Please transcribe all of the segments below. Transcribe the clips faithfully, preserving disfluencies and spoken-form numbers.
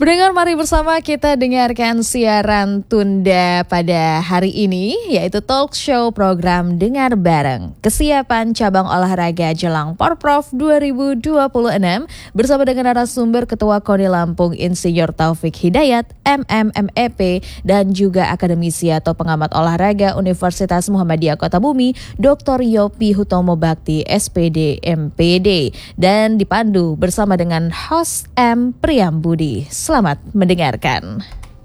Pendengar, mari bersama kita dengarkan siaran tunda pada hari ini, yaitu talk show program Dengar Bareng. Kesiapan cabang olahraga jelang Porprov dua ribu dua puluh enam bersama dengan narasumber Ketua KONI Lampung Insinyur Taufik Hidayat, M M M E P, dan juga akademisi atau pengamat olahraga Universitas Muhammadiyah Kota Bumi, Doktor Yopi Hutomo Bakti, S P D M P D, dan dipandu bersama dengan host M Priyambudi. Selamat mendengarkan.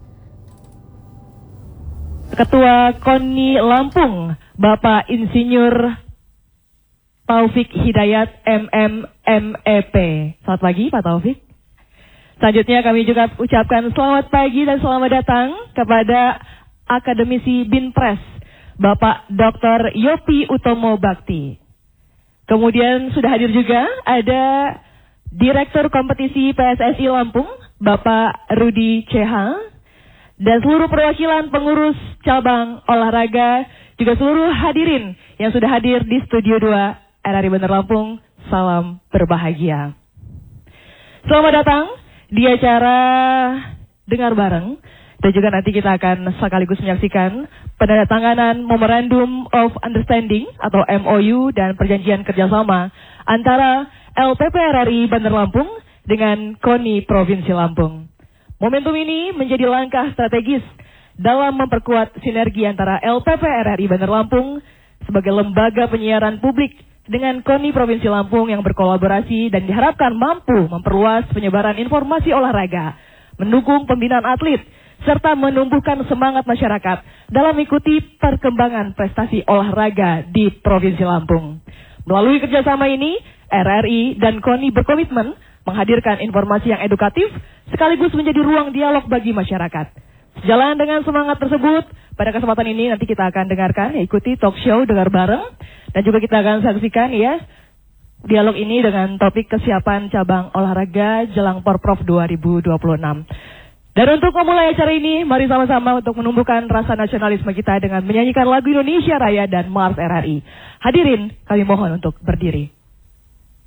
Ketua KONI Lampung, Bapak Insinyur Taufik Hidayat, M M M E P. Selamat pagi, Pak Taufik. Selanjutnya kami juga ucapkan selamat pagi dan selamat datang kepada akademisi Binpres, Bapak Doktor Yopi Hutomo Bakti. Kemudian sudah hadir juga ada Direktur Kompetisi P S S I Lampung, Bapak Rudi C H, dan seluruh perwakilan pengurus cabang olahraga, juga seluruh hadirin yang sudah hadir di Studio dua R R I Bandar Lampung. Salam berbahagia. Selamat datang di acara Dengar Bareng, dan juga nanti kita akan sekaligus menyaksikan penandatanganan Memorandum of Understanding atau M O U dan perjanjian kerjasama antara L P P R R I Bandar Lampung dengan KONI Provinsi Lampung. Momentum ini menjadi langkah strategis dalam memperkuat sinergi antara L P P R R I Bandar Lampung sebagai lembaga penyiaran publik dengan KONI Provinsi Lampung yang berkolaborasi dan diharapkan mampu memperluas penyebaran informasi olahraga, mendukung pembinaan atlet, serta menumbuhkan semangat masyarakat dalam mengikuti perkembangan prestasi olahraga di Provinsi Lampung. Melalui kerjasama ini, R R I dan KONI berkomitmen menghadirkan informasi yang edukatif sekaligus menjadi ruang dialog bagi masyarakat. Sejalan dengan semangat tersebut, pada kesempatan ini nanti kita akan dengarkan, ya, ikuti talk show Dengar Bareng, dan juga kita akan saksikan ya dialog ini dengan topik kesiapan cabang olahraga jelang Porprov dua ribu dua puluh enam. Dan untuk memulai acara ini, mari sama-sama untuk menumbuhkan rasa nasionalisme kita dengan menyanyikan lagu Indonesia Raya dan Mars R R I. Hadirin, kami mohon untuk berdiri.